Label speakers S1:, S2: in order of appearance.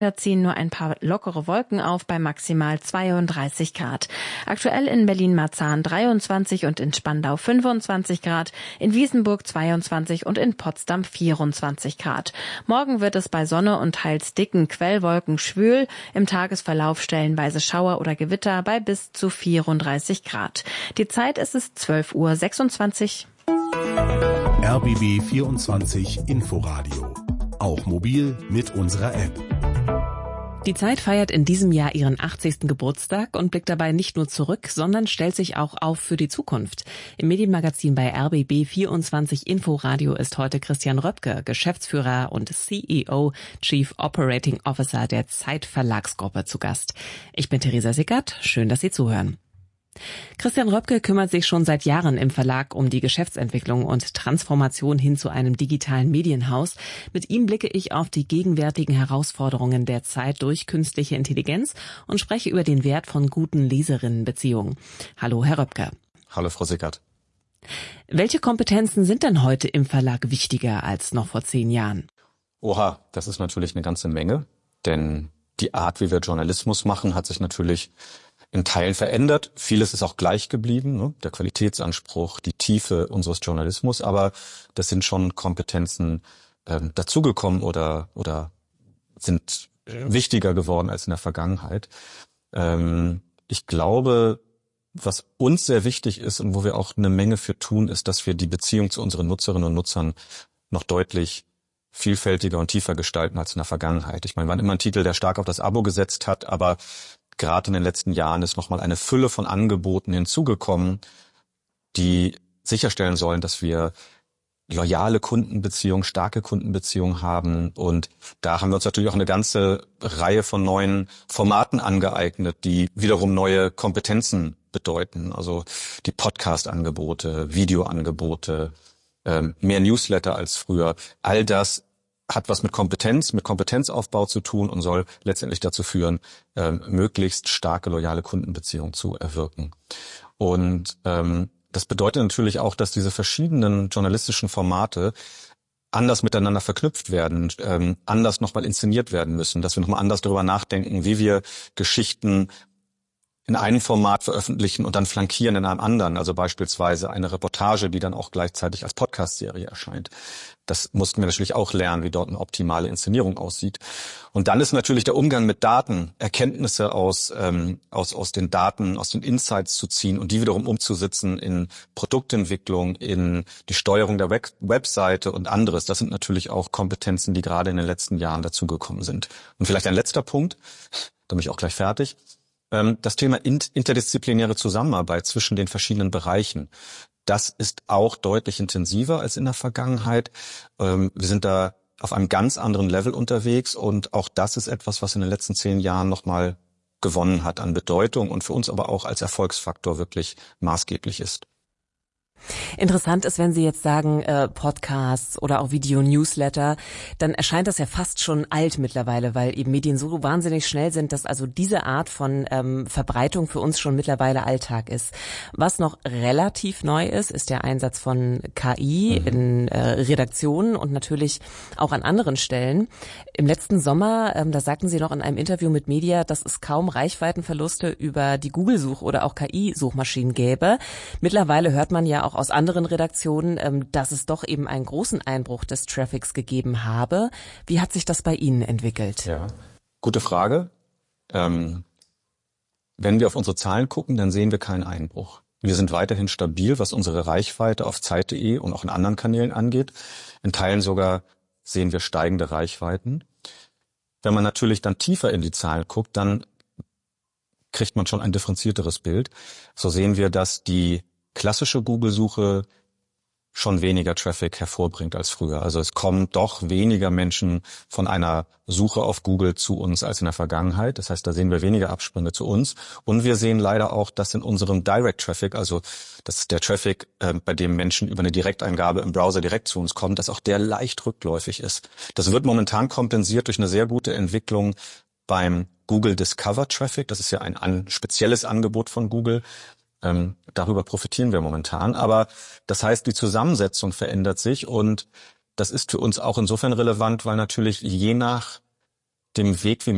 S1: Da ziehen nur ein paar lockere Wolken auf bei maximal 32 Grad. Aktuell in Berlin-Marzahn 23 und in Spandau 25 Grad, in Wiesenburg 22 und in Potsdam 24 Grad. Morgen wird es bei Sonne und teils dicken Quellwolken schwül, im Tagesverlauf stellenweise Schauer oder Gewitter bei bis zu 34 Grad. Die Zeit ist es 12:26 Uhr.
S2: RBB 24 Inforadio. Auch mobil mit unserer App.
S3: Die Zeit feiert in diesem Jahr ihren 80. Geburtstag und blickt dabei nicht nur zurück, sondern stellt sich auch auf für die Zukunft. Im Medienmagazin bei RBB 24 Inforadio ist heute Christian Röpke, Geschäftsführer und CEO, Chief Operating Officer der Zeit Verlagsgruppe, zu Gast. Ich bin Theresa Sickert, schön, dass Sie zuhören. Christian Röpke kümmert sich schon seit Jahren im Verlag um die Geschäftsentwicklung und Transformation hin zu einem digitalen Medienhaus. Mit ihm blicke ich auf die gegenwärtigen Herausforderungen der Zeit durch künstliche Intelligenz und spreche über den Wert von guten Leserinnenbeziehungen. Hallo, Herr Röpke.
S4: Hallo, Frau Sickert.
S3: Welche Kompetenzen sind denn heute im Verlag wichtiger als noch vor 10 Jahren?
S4: Oha, das ist natürlich eine ganze Menge, denn die Art, wie wir Journalismus machen, hat sich natürlich in Teilen verändert. Vieles ist auch gleich geblieben, ne? Der Qualitätsanspruch, die Tiefe unseres Journalismus, aber das sind schon Kompetenzen dazugekommen oder sind wichtiger geworden als in der Vergangenheit. Ich glaube, was uns sehr wichtig ist und wo wir auch eine Menge für tun, ist, dass wir die Beziehung zu unseren Nutzerinnen und Nutzern noch deutlich vielfältiger und tiefer gestalten als in der Vergangenheit. Ich meine, wir hatten immer einen Titel, der stark auf das Abo gesetzt hat, aber gerade in den letzten Jahren ist nochmal eine Fülle von Angeboten hinzugekommen, die sicherstellen sollen, dass wir loyale Kundenbeziehungen, starke Kundenbeziehungen haben. Und da haben wir uns natürlich auch eine ganze Reihe von neuen Formaten angeeignet, die wiederum neue Kompetenzen bedeuten. Also die Podcast-Angebote, Videoangebote, mehr Newsletter als früher. All das hat was mit Kompetenzaufbau zu tun und soll letztendlich dazu führen, möglichst starke, loyale Kundenbeziehungen zu erwirken. Und das bedeutet natürlich auch, dass diese verschiedenen journalistischen Formate anders miteinander verknüpft werden, anders nochmal inszeniert werden müssen, dass wir nochmal anders darüber nachdenken, wie wir Geschichten in einem Format veröffentlichen und dann flankieren in einem anderen, also beispielsweise eine Reportage, die dann auch gleichzeitig als Podcast-Serie erscheint. Das mussten wir natürlich auch lernen, wie dort eine optimale Inszenierung aussieht. Und dann ist natürlich der Umgang mit Daten, Erkenntnisse aus den Daten, aus den Insights zu ziehen und die wiederum umzusetzen in Produktentwicklung, in die Steuerung der Webseite und anderes. Das sind natürlich auch Kompetenzen, die gerade in den letzten Jahren dazugekommen sind. Und vielleicht ein letzter Punkt, da bin ich auch gleich fertig. Das Thema interdisziplinäre Zusammenarbeit zwischen den verschiedenen Bereichen, das ist auch deutlich intensiver als in der Vergangenheit. Wir sind da auf einem ganz anderen Level unterwegs und auch das ist etwas, was in den letzten 10 Jahren nochmal gewonnen hat an Bedeutung und für uns aber auch als Erfolgsfaktor wirklich maßgeblich ist.
S3: Interessant ist, wenn Sie jetzt sagen Podcasts oder auch Video-Newsletter, dann erscheint das ja fast schon alt mittlerweile, weil eben Medien so wahnsinnig schnell sind, dass also diese Art von Verbreitung für uns schon mittlerweile Alltag ist. Was noch relativ neu ist der Einsatz von KI in Redaktionen und natürlich auch an anderen Stellen. Im letzten Sommer, da sagten Sie noch in einem Interview mit Media, dass es kaum Reichweitenverluste über die Google-Such- oder auch KI-Suchmaschinen gäbe. Mittlerweile hört man ja auch aus anderen Redaktionen, dass es doch eben einen großen Einbruch des Traffics gegeben habe. Wie hat sich das bei Ihnen entwickelt?
S4: Ja, gute Frage. Wenn wir auf unsere Zahlen gucken, dann sehen wir keinen Einbruch. Wir sind weiterhin stabil, was unsere Reichweite auf Zeit.de und auch in anderen Kanälen angeht. In Teilen sogar sehen wir steigende Reichweiten. Wenn man natürlich dann tiefer in die Zahlen guckt, dann kriegt man schon ein differenzierteres Bild. So sehen wir, dass die klassische Google-Suche schon weniger Traffic hervorbringt als früher. Also es kommen doch weniger Menschen von einer Suche auf Google zu uns als in der Vergangenheit. Das heißt, da sehen wir weniger Absprünge zu uns. Und wir sehen leider auch, dass in unserem Direct Traffic, also das ist der Traffic, bei dem Menschen über eine Direkteingabe im Browser direkt zu uns kommen, dass auch der leicht rückläufig ist. Das wird momentan kompensiert durch eine sehr gute Entwicklung beim Google Discover Traffic. Das ist ja ein spezielles Angebot von Google. Darüber profitieren wir momentan. Aber das heißt, die Zusammensetzung verändert sich und das ist für uns auch insofern relevant, weil natürlich je nach dem Weg, wie